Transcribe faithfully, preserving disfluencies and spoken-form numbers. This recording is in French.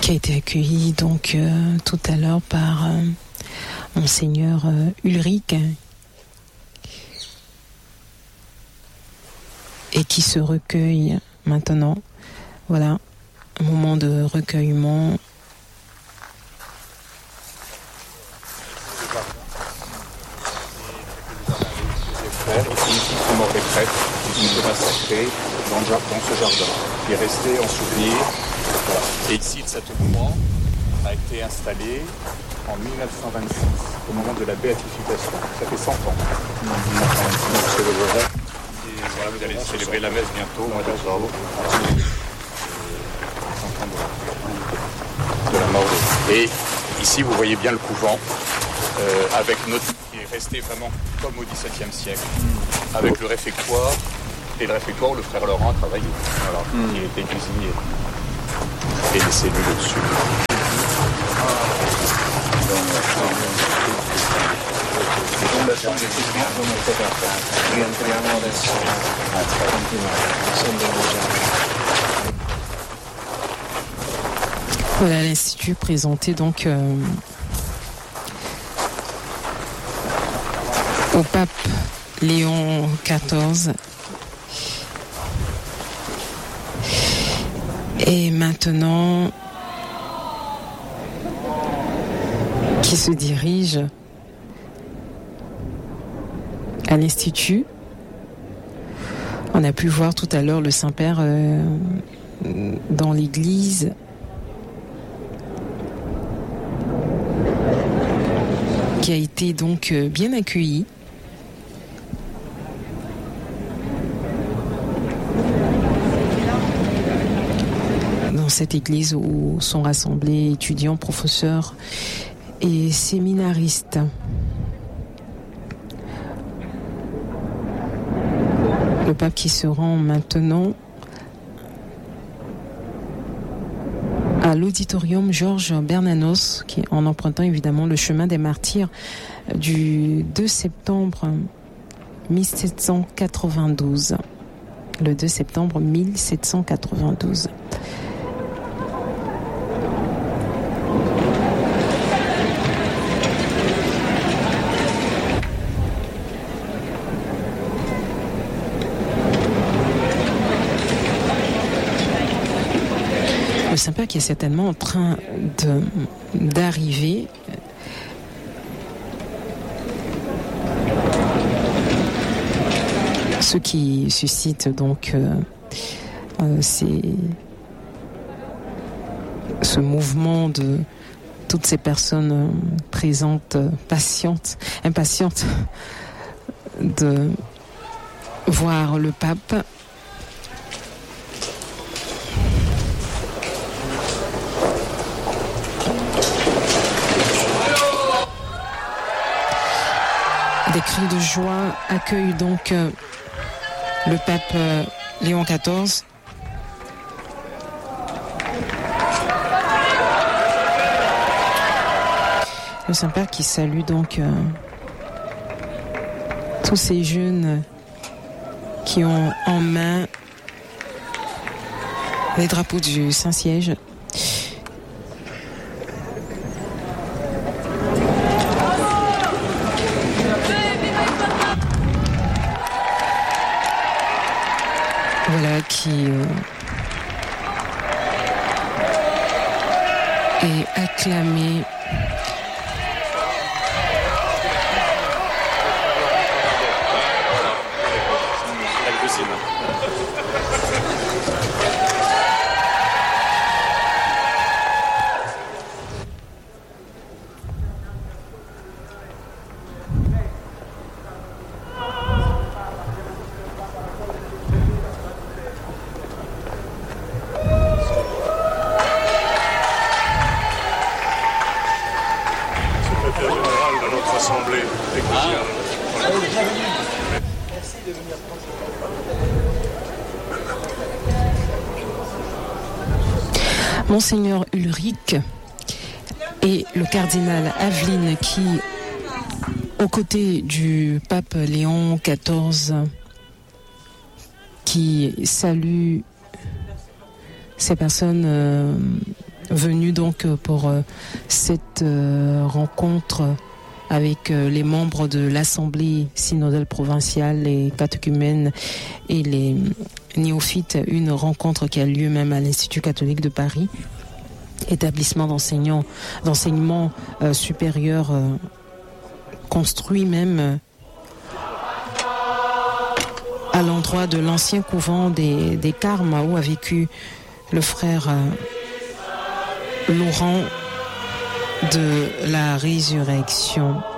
qui a été accueilli donc euh, tout à l'heure par euh, Monseigneur euh, Ulrich, et qui se recueille maintenant. Voilà, un moment de recueillement. Mort des prêtres, qui sont massacrés dans, dans ce jardin, qui est resté en souvenir. Voilà. Et ici, cette croix a été installée en mille neuf cent vingt-six, au moment de la béatification. Ça fait cent ans. mille neuf cent vingt-six, le vrai. Et voilà, vous allez célébrer la messe bientôt, au mois d'octobre. cent ans de la mort. Et ici, vous voyez bien le couvent, euh, avec notre qui est resté vraiment comme au dix-septième siècle, avec le réfectoire, et le réfectoire où le frère Laurent a travaillé. Voilà, mm. Il était cuisinier. Et les cellules au-dessus. Voilà l'Institut présenté donc euh, au pape Léon quatorze. Et maintenant, qui se dirige à l'Institut. On a pu voir tout à l'heure le Saint-Père euh, dans l'église. Qui a été donc euh, bien accueilli. Dans cette église où sont rassemblés étudiants, professeurs et séminaristes. Le pape qui se rend maintenant à l'auditorium Georges Bernanos, qui, en empruntant évidemment le chemin des martyrs du deux septembre mille sept cent quatre-vingt-douze. Le deux septembre mille sept cent quatre-vingt-douze. Le Saint-Père qui est certainement en train de, d'arriver. Ce qui suscite donc euh, euh, c'est ce mouvement de toutes ces personnes euh, présentes, euh, patientes, impatientes de voir le pape. Des cris de joie accueillent donc euh, le pape euh, Léon quatorze. Le Saint-Père qui salue donc euh, tous ces jeunes qui ont en main les drapeaux du Saint-Siège. Voilà qui euh, est acclamé. Monseigneur Ulrich et le cardinal Aveline qui, aux côtés du pape Léon quatorze, qui salue ces personnes euh, venus donc pour euh, cette euh, rencontre avec euh, les membres de l'Assemblée synodale provinciale, les catéchumènes et les néophytes, une rencontre qui a lieu même à l'Institut catholique de Paris, établissement d'enseignants, d'enseignement euh, supérieur euh, construit même euh, à l'endroit de l'ancien couvent des, des Carmes où a vécu le frère euh, Laurent de la Résurrection.